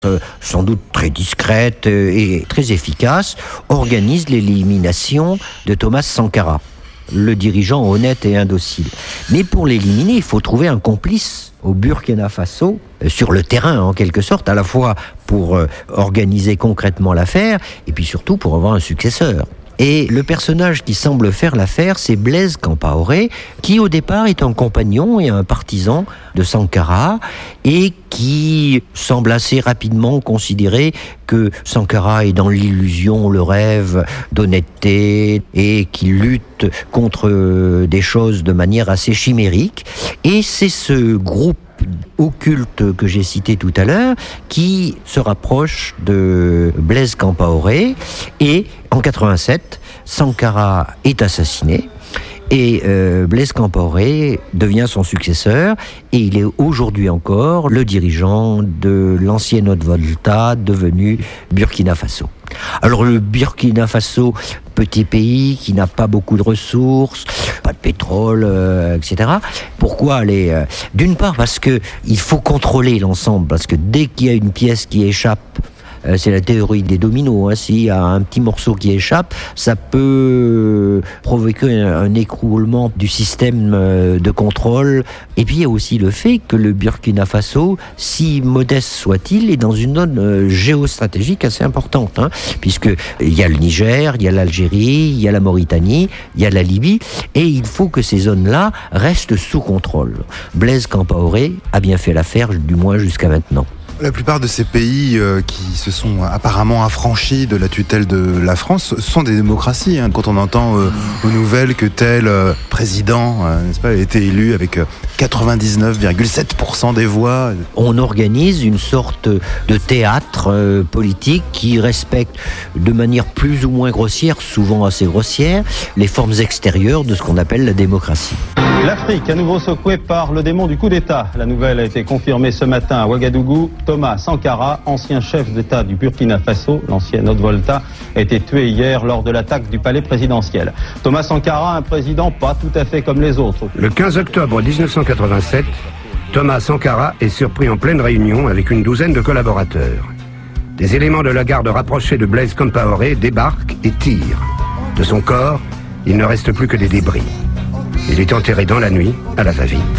sans doute très discrète et très efficace, organise l'élimination de Thomas Sankara, le dirigeant honnête et indocile. Mais pour l'éliminer, il faut trouver un complice au Burkina Faso, sur le terrain en quelque sorte, à la fois pour organiser concrètement l'affaire, et puis surtout pour avoir un successeur. Et le personnage qui semble faire l'affaire, c'est Blaise Compaoré, qui au départ est un compagnon et un partisan de Sankara, et qui semble assez rapidement considérer que Sankara est dans l'illusion, le rêve d'honnêteté, et qu'il lutte contre des choses de manière assez chimérique. Et c'est ce groupe occulte que j'ai cité tout à l'heure, qui se rapproche de Blaise Compaoré, et en 87, Sankara est assassiné, et Blaise Compaoré devient son successeur, et il est aujourd'hui encore le dirigeant de l'ancienne Haute-Volta, devenu Burkina Faso. Alors le Burkina Faso, petit pays qui n'a pas beaucoup de ressources, pas de pétrole, etc. Pourquoi d'une part parce que il faut contrôler l'ensemble, parce que dès qu'il y a une pièce qui échappe, c'est la théorie des dominos, s'il y a un petit morceau qui échappe, ça peut provoquer un écroulement du système de contrôle. Et puis il y a aussi le fait que le Burkina Faso, si modeste soit-il, est dans une zone géostratégique assez importante, puisque il y a le Niger, il y a l'Algérie, il y a la Mauritanie, il y a la Libye, et il faut que ces zones-là restent sous contrôle. Blaise Compaoré a bien fait l'affaire, du moins jusqu'à maintenant. La plupart de ces pays qui se sont apparemment affranchis de la tutelle de la France sont des démocraties. Quand on entend aux nouvelles que tel président n'est-ce pas, a été élu avec 99,7% des voix. On organise une sorte de théâtre politique qui respecte de manière plus ou moins grossière, souvent assez grossière, les formes extérieures de ce qu'on appelle la démocratie. L'Afrique, à nouveau secouée par le démon du coup d'État. La nouvelle a été confirmée ce matin à Ouagadougou. Thomas Sankara, ancien chef d'État du Burkina Faso, l'ancienne Haute-Volta, a été tué hier lors de l'attaque du palais présidentiel. Thomas Sankara, un président pas tout à fait comme les autres. Le 15 octobre 1987, Thomas Sankara est surpris en pleine réunion avec une douzaine de collaborateurs. Des éléments de la garde rapprochés de Blaise Compaoré débarquent et tirent. De son corps, il ne reste plus que des débris. Il est enterré dans la nuit, à la va-vite.